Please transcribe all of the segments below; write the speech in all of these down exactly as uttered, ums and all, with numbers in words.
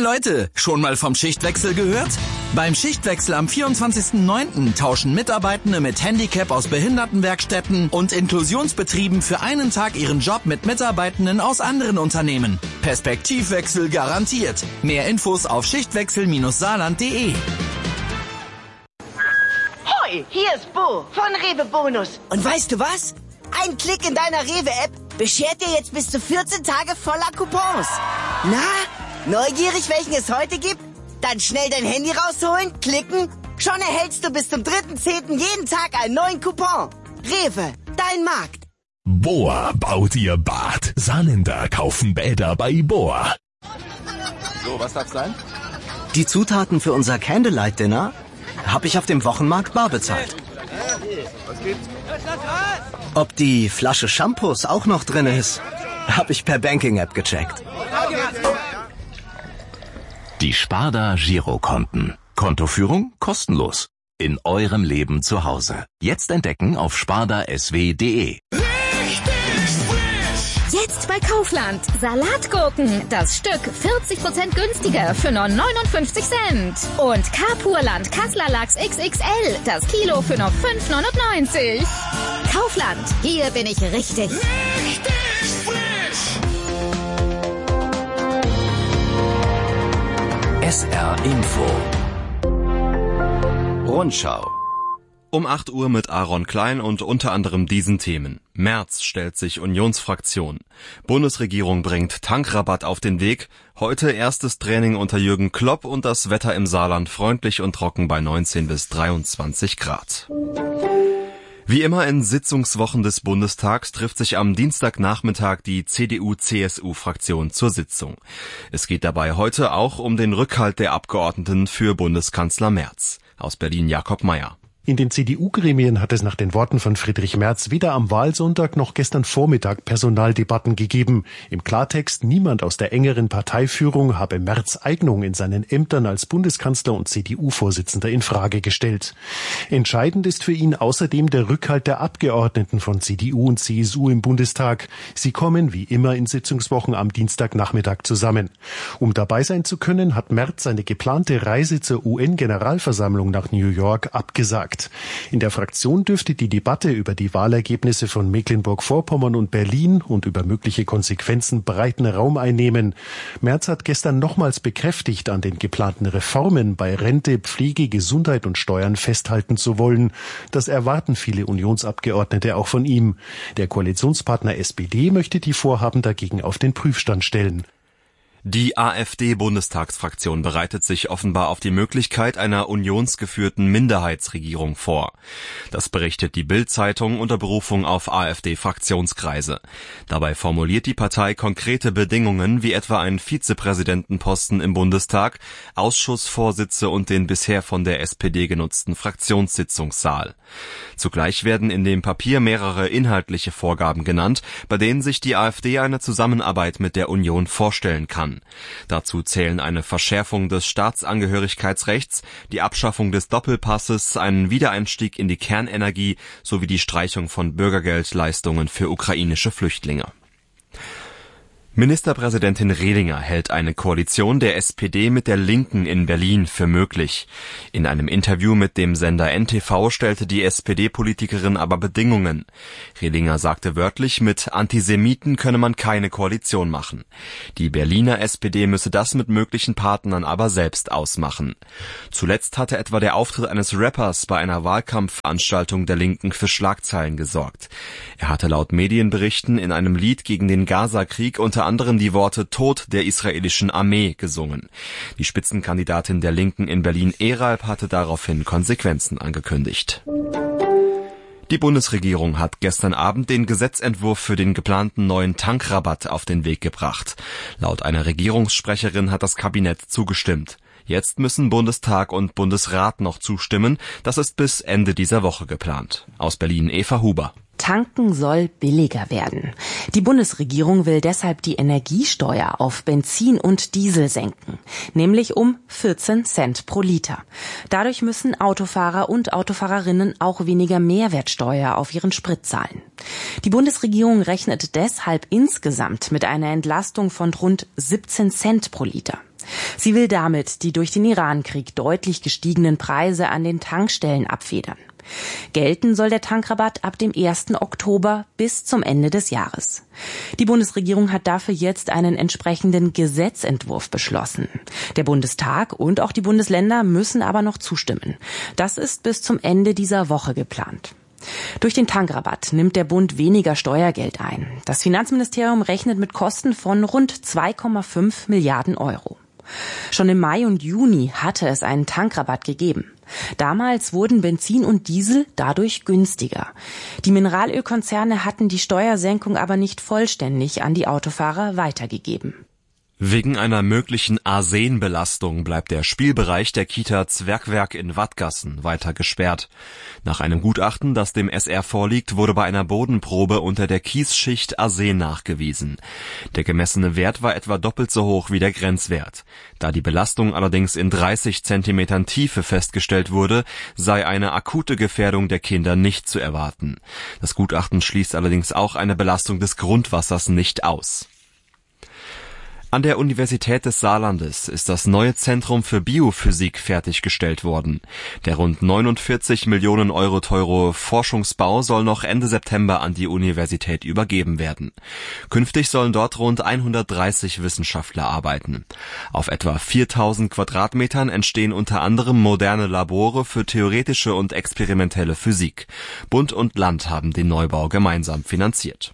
Leute, schon mal vom Schichtwechsel gehört? Beim Schichtwechsel am vierundzwanzigsten neunten tauschen Mitarbeitende mit Handicap aus Behindertenwerkstätten und Inklusionsbetrieben für einen Tag ihren Job mit Mitarbeitenden aus anderen Unternehmen. Perspektivwechsel garantiert. Mehr Infos auf schichtwechsel Saarland punkt de. Hoi, hier ist Bo von Rewe Bonus. Und weißt du was? Ein Klick in deiner Rewe-App beschert dir jetzt bis zu vierzehn Tage voller Coupons. Na, neugierig, welchen es heute gibt? Dann schnell dein Handy rausholen, klicken. Schon erhältst du bis zum dritten zehnten jeden Tag einen neuen Coupon. Rewe, dein Markt. Boa baut ihr Bad. Saarländer kaufen Bäder bei Boa. So, was darf's sein? Die Zutaten für unser Candlelight-Dinner habe ich auf dem Wochenmarkt bar bezahlt. Was gibt's? Ob die Flasche Shampoos auch noch drin ist, habe ich per Banking-App gecheckt. Die Sparda Girokonten. Kontoführung kostenlos. In eurem Leben zu Hause. Jetzt entdecken auf sparda s w punkt de. Jetzt bei Kaufland. Salatgurken. Das Stück vierzig Prozent günstiger für nur neunundfünfzig Cent. Und Carpurland Kassler Lachs X X L. Das Kilo für nur fünf neunundneunzig. Kaufland. Hier bin ich richtig. Richtig frisch. S R Info. Rundschau. Um acht Uhr mit Aaron Klein und unter anderem diesen Themen. Merz stellt sich Unionsfraktion. Bundesregierung bringt Tankrabatt auf den Weg. Heute erstes Training unter Jürgen Klopp und das Wetter im Saarland freundlich und trocken bei neunzehn bis dreiundzwanzig Grad. Wie immer in Sitzungswochen des Bundestags trifft sich am Dienstagnachmittag die C D U C S U-Fraktion zur Sitzung. Es geht dabei heute auch um den Rückhalt der Abgeordneten für Bundeskanzler Merz. Aus Berlin Jakob Meyer. In den C D U-Gremien hat es nach den Worten von Friedrich Merz weder am Wahlsonntag noch gestern Vormittag Personaldebatten gegeben. Im Klartext, niemand aus der engeren Parteiführung habe Merz' Eignung in seinen Ämtern als Bundeskanzler und C D U-Vorsitzender in Frage gestellt. Entscheidend ist für ihn außerdem der Rückhalt der Abgeordneten von C D U und C S U im Bundestag. Sie kommen wie immer in Sitzungswochen am Dienstagnachmittag zusammen. Um dabei sein zu können, hat Merz seine geplante Reise zur U N-Generalversammlung nach New York abgesagt. In der Fraktion dürfte die Debatte über die Wahlergebnisse von Mecklenburg-Vorpommern und Berlin und über mögliche Konsequenzen breiten Raum einnehmen. Merz hat gestern nochmals bekräftigt, an den geplanten Reformen bei Rente, Pflege, Gesundheit und Steuern festhalten zu wollen. Das erwarten viele Unionsabgeordnete auch von ihm. Der Koalitionspartner S P D möchte die Vorhaben dagegen auf den Prüfstand stellen. Die AfD-Bundestagsfraktion bereitet sich offenbar auf die Möglichkeit einer unionsgeführten Minderheitsregierung vor. Das berichtet die Bild-Zeitung unter Berufung auf AfD-Fraktionskreise. Dabei formuliert die Partei konkrete Bedingungen, wie etwa einen Vizepräsidentenposten im Bundestag, Ausschussvorsitze und den bisher von der S P D genutzten Fraktionssitzungssaal. Zugleich werden in dem Papier mehrere inhaltliche Vorgaben genannt, bei denen sich die AfD eine Zusammenarbeit mit der Union vorstellen kann. Dazu zählen eine Verschärfung des Staatsangehörigkeitsrechts, die Abschaffung des Doppelpasses, einen Wiedereinstieg in die Kernenergie sowie die Streichung von Bürgergeldleistungen für ukrainische Flüchtlinge. Ministerpräsidentin Redinger hält eine Koalition der S P D mit der Linken in Berlin für möglich. In einem Interview mit dem Sender N T V stellte die S P D-Politikerin aber Bedingungen. Redinger sagte wörtlich, mit Antisemiten könne man keine Koalition machen. Die Berliner S P D müsse das mit möglichen Partnern aber selbst ausmachen. Zuletzt hatte etwa der Auftritt eines Rappers bei einer Wahlkampfveranstaltung der Linken für Schlagzeilen gesorgt. Er hatte laut Medienberichten in einem Lied gegen den Gaza-Krieg unter anderem die Worte Tod der israelischen Armee gesungen. Die Spitzenkandidatin der Linken in Berlin, Eralp, hatte daraufhin Konsequenzen angekündigt. Die Bundesregierung hat gestern Abend den Gesetzentwurf für den geplanten neuen Tankrabatt auf den Weg gebracht. Laut einer Regierungssprecherin hat das Kabinett zugestimmt. Jetzt müssen Bundestag und Bundesrat noch zustimmen. Das ist bis Ende dieser Woche geplant. Aus Berlin Eva Huber. Tanken soll billiger werden. Die Bundesregierung will deshalb die Energiesteuer auf Benzin und Diesel senken, nämlich um vierzehn Cent pro Liter. Dadurch müssen Autofahrer und Autofahrerinnen auch weniger Mehrwertsteuer auf ihren Sprit zahlen. Die Bundesregierung rechnet deshalb insgesamt mit einer Entlastung von rund siebzehn Cent pro Liter. Sie will damit die durch den Irankrieg deutlich gestiegenen Preise an den Tankstellen abfedern. Gelten soll der Tankrabatt ab dem ersten Oktober bis zum Ende des Jahres. Die Bundesregierung hat dafür jetzt einen entsprechenden Gesetzentwurf beschlossen. Der Bundestag und auch die Bundesländer müssen aber noch zustimmen. Das ist bis zum Ende dieser Woche geplant. Durch den Tankrabatt nimmt der Bund weniger Steuergeld ein. Das Finanzministerium rechnet mit Kosten von rund zwei Komma fünf Milliarden Euro. Schon im Mai und Juni hatte es einen Tankrabatt gegeben. Damals wurden Benzin und Diesel dadurch günstiger. Die Mineralölkonzerne hatten die Steuersenkung aber nicht vollständig an die Autofahrer weitergegeben. Wegen einer möglichen Arsenbelastung bleibt der Spielbereich der Kita Zwergwerk in Wadgassen weiter gesperrt. Nach einem Gutachten, das dem S R vorliegt, wurde bei einer Bodenprobe unter der Kiesschicht Arsen nachgewiesen. Der gemessene Wert war etwa doppelt so hoch wie der Grenzwert. Da die Belastung allerdings in dreißig Zentimetern Tiefe festgestellt wurde, sei eine akute Gefährdung der Kinder nicht zu erwarten. Das Gutachten schließt allerdings auch eine Belastung des Grundwassers nicht aus. An der Universität des Saarlandes ist das neue Zentrum für Biophysik fertiggestellt worden. Der rund neunundvierzig Millionen Euro teure Forschungsbau soll noch Ende September an die Universität übergeben werden. Künftig sollen dort rund hundertdreißig Wissenschaftler arbeiten. Auf etwa viertausend Quadratmetern entstehen unter anderem moderne Labore für theoretische und experimentelle Physik. Bund und Land haben den Neubau gemeinsam finanziert.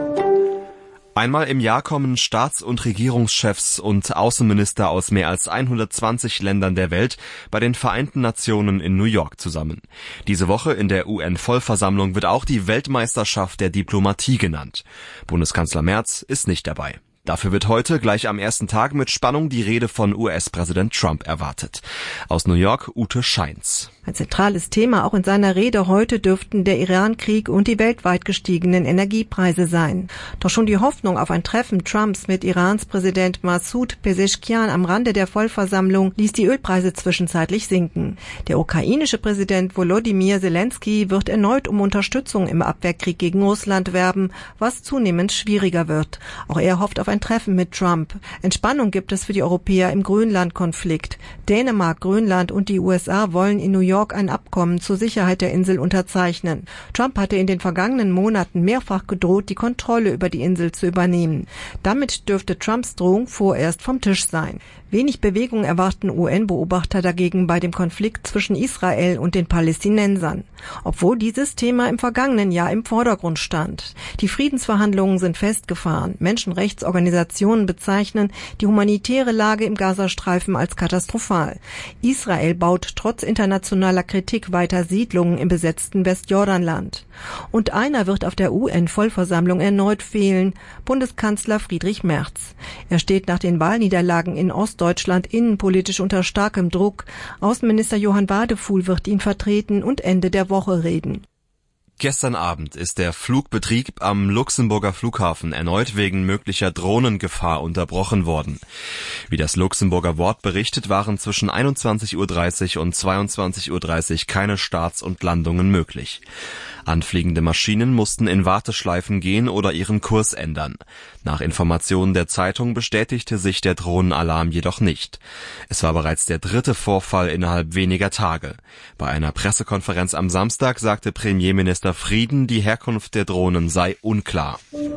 Einmal im Jahr kommen Staats- und Regierungschefs und Außenminister aus mehr als hundertzwanzig Ländern der Welt bei den Vereinten Nationen in New York zusammen. Diese Woche in der U N-Vollversammlung wird auch die Weltmeisterschaft der Diplomatie genannt. Bundeskanzler Merz ist nicht dabei. Dafür wird heute gleich am ersten Tag mit Spannung die Rede von U S-Präsident Trump erwartet. Aus New York Ute Scheins. Ein zentrales Thema auch in seiner Rede heute dürften der Irankrieg und die weltweit gestiegenen Energiepreise sein. Doch schon die Hoffnung auf ein Treffen Trumps mit Irans Präsident Massoud Pezeshkian am Rande der Vollversammlung ließ die Ölpreise zwischenzeitlich sinken. Der ukrainische Präsident Volodymyr Zelensky wird erneut um Unterstützung im Abwehrkrieg gegen Russland werben, was zunehmend schwieriger wird. Auch er hofft auf ein Treffen mit Trump. Entspannung gibt es für die Europäer im Grönland-Konflikt. Dänemark, Grönland und die U S A wollen in New York ein Abkommen zur Sicherheit der Insel unterzeichnen. Trump hatte in den vergangenen Monaten mehrfach gedroht, die Kontrolle über die Insel zu übernehmen. Damit dürfte Trumps Drohung vorerst vom Tisch sein. Wenig Bewegung erwarten U N-Beobachter dagegen bei dem Konflikt zwischen Israel und den Palästinensern, obwohl dieses Thema im vergangenen Jahr im Vordergrund stand. Die Friedensverhandlungen sind festgefahren. Menschenrechtsorganisationen bezeichnen die humanitäre Lage im Gazastreifen als katastrophal. Israel baut trotz internationaler Kritik weiter Siedlungen im besetzten Westjordanland. Und einer wird auf der U N-Vollversammlung erneut fehlen, Bundeskanzler Friedrich Merz. Er steht nach den Wahlniederlagen in Ostdeutschland innenpolitisch unter starkem Druck. Außenminister Johann Wadefuhl wird ihn vertreten und Ende der Woche reden. Gestern Abend ist der Flugbetrieb am Luxemburger Flughafen erneut wegen möglicher Drohnengefahr unterbrochen worden. Wie das Luxemburger Wort berichtet, waren zwischen einundzwanzig Uhr dreißig und zweiundzwanzig Uhr dreißig keine Starts und Landungen möglich. Anfliegende Maschinen mussten in Warteschleifen gehen oder ihren Kurs ändern. Nach Informationen der Zeitung bestätigte sich der Drohnenalarm jedoch nicht. Es war bereits der dritte Vorfall innerhalb weniger Tage. Bei einer Pressekonferenz am Samstag sagte Premierminister Frieden, die Herkunft der Drohnen sei unklar.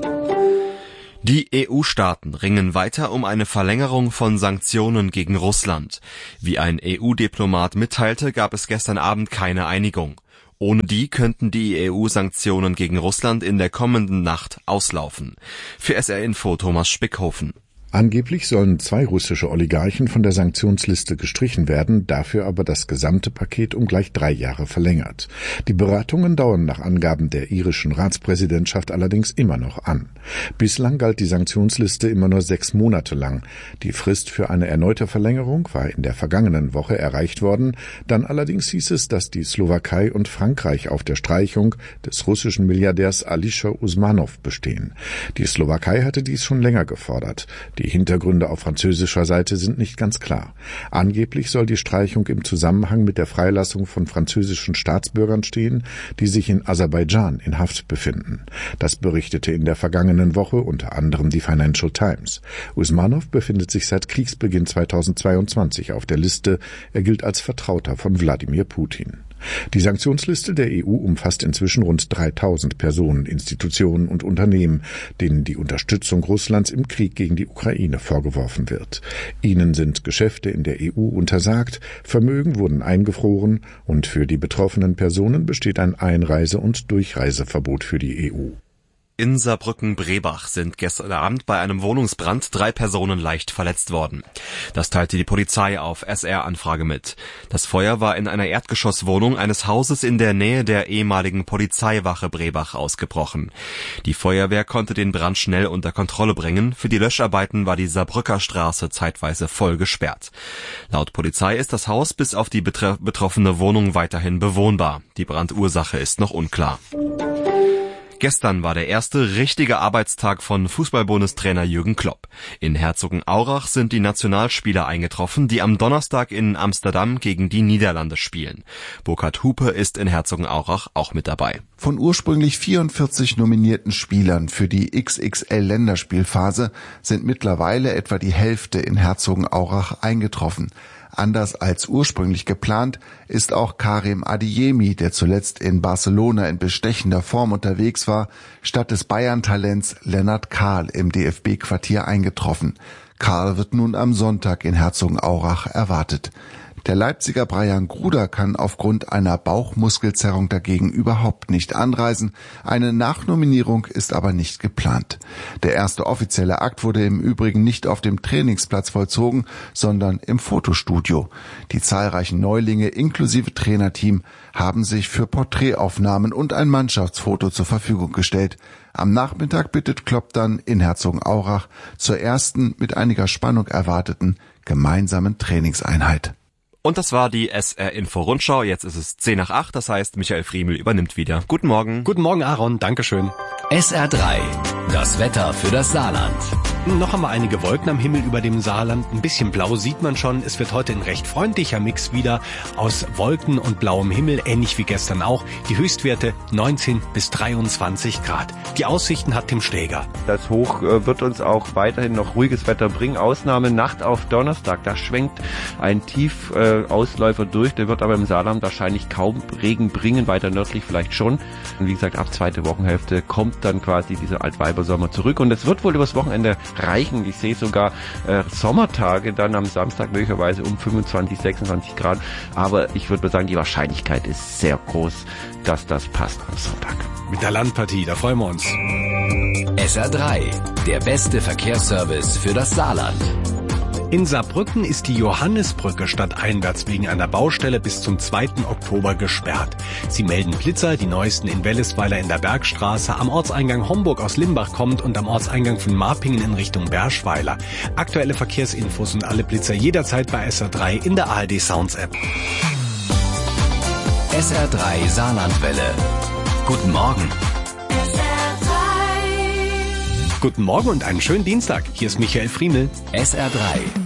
Die E U-Staaten ringen weiter um eine Verlängerung von Sanktionen gegen Russland. Wie ein E U-Diplomat mitteilte, gab es gestern Abend keine Einigung. Ohne die könnten die E U-Sanktionen gegen Russland in der kommenden Nacht auslaufen. Für S R Info Thomas Spickhofen. Angeblich sollen zwei russische Oligarchen von der Sanktionsliste gestrichen werden, dafür aber das gesamte Paket um gleich drei Jahre verlängert. Die Beratungen dauern nach Angaben der irischen Ratspräsidentschaft allerdings immer noch an. Bislang galt die Sanktionsliste immer nur sechs Monate lang. Die Frist für eine erneute Verlängerung war in der vergangenen Woche erreicht worden. Dann allerdings hieß es, dass die Slowakei und Frankreich auf der Streichung des russischen Milliardärs Alisher Usmanov bestehen. Die Slowakei hatte dies schon länger gefordert. Die Die Hintergründe auf französischer Seite sind nicht ganz klar. Angeblich soll die Streichung im Zusammenhang mit der Freilassung von französischen Staatsbürgern stehen, die sich in Aserbaidschan in Haft befinden. Das berichtete in der vergangenen Woche unter anderem die Financial Times. Usmanov befindet sich seit Kriegsbeginn zweitausendzweiundzwanzig auf der Liste. Er gilt als Vertrauter von Wladimir Putin. Die Sanktionsliste der E U umfasst inzwischen rund dreitausend Personen, Institutionen und Unternehmen, denen die Unterstützung Russlands im Krieg gegen die Ukraine vorgeworfen wird. Ihnen sind Geschäfte in der E U untersagt, Vermögen wurden eingefroren und für die betroffenen Personen besteht ein Einreise- und Durchreiseverbot für die E U. In Saarbrücken-Brebach sind gestern Abend bei einem Wohnungsbrand drei Personen leicht verletzt worden. Das teilte die Polizei auf S R-Anfrage mit. Das Feuer war in einer Erdgeschosswohnung eines Hauses in der Nähe der ehemaligen Polizeiwache Brebach ausgebrochen. Die Feuerwehr konnte den Brand schnell unter Kontrolle bringen. Für die Löscharbeiten war die Saarbrücker Straße zeitweise voll gesperrt. Laut Polizei ist das Haus bis auf die betr- betroffene Wohnung weiterhin bewohnbar. Die Brandursache ist noch unklar. Gestern war der erste richtige Arbeitstag von Fußball-Bundestrainer Jürgen Klopp. In Herzogenaurach sind die Nationalspieler eingetroffen, die am Donnerstag in Amsterdam gegen die Niederlande spielen. Burkhard Hupe ist in Herzogenaurach auch mit dabei. Von ursprünglich vierundvierzig nominierten Spielern für die X X L-Länderspielphase sind mittlerweile etwa die Hälfte in Herzogenaurach eingetroffen. Anders als ursprünglich geplant ist auch Karim Adeyemi, der zuletzt in Barcelona in bestechender Form unterwegs war, statt des Bayern-Talents Lennart Kahl im D F B-Quartier eingetroffen. Kahl wird nun am Sonntag in Herzogenaurach erwartet. Der Leipziger Brian Gruder kann aufgrund einer Bauchmuskelzerrung dagegen überhaupt nicht anreisen. Eine Nachnominierung ist aber nicht geplant. Der erste offizielle Akt wurde im Übrigen nicht auf dem Trainingsplatz vollzogen, sondern im Fotostudio. Die zahlreichen Neulinge inklusive Trainerteam haben sich für Porträtaufnahmen und ein Mannschaftsfoto zur Verfügung gestellt. Am Nachmittag bittet Klopp dann in Herzogenaurach zur ersten mit einiger Spannung erwarteten gemeinsamen Trainingseinheit. Und das war die S R-Info-Rundschau. Jetzt ist es zehn nach acht, das heißt, Michael Friemel übernimmt wieder. Guten Morgen. Guten Morgen, Aaron. Dankeschön. S R drei. Das Wetter für das Saarland. Noch einmal einige Wolken am Himmel über dem Saarland. Ein bisschen blau sieht man schon. Es wird heute ein recht freundlicher Mix wieder aus Wolken und blauem Himmel, ähnlich wie gestern auch. Die Höchstwerte neunzehn bis dreiundzwanzig Grad. Die Aussichten hat Tim Steger. Das Hoch äh, wird uns auch weiterhin noch ruhiges Wetter bringen. Ausnahme Nacht auf Donnerstag. Da schwenkt ein Tief äh, Ausläufer durch. Der wird aber im Saarland wahrscheinlich kaum Regen bringen. Weiter nördlich vielleicht schon. Und wie gesagt, ab zweite Wochenhälfte kommt dann quasi dieser Altweibersommer zurück. Und es wird wohl übers Wochenende reichen. Ich sehe sogar äh, Sommertage dann am Samstag möglicherweise um fünfundzwanzig, sechsundzwanzig Grad. Aber ich würde mal sagen, die Wahrscheinlichkeit ist sehr groß, dass das passt am Sonntag. Mit der Landpartie, da freuen wir uns. S R drei, der beste Verkehrsservice für das Saarland. In Saarbrücken ist die Johannisbrücke stadteinwärts wegen einer Baustelle bis zum zweiten Oktober gesperrt. Sie melden Blitzer, die neuesten in Wellesweiler in der Bergstraße, am Ortseingang Homburg aus Limbach kommt und am Ortseingang von Marpingen in Richtung Berschweiler. Aktuelle Verkehrsinfos und alle Blitzer jederzeit bei S R drei in der A R D Sounds App. S R drei Saarlandwelle. Guten Morgen. Guten Morgen und einen schönen Dienstag. Hier ist Michael Friemel. S R drei.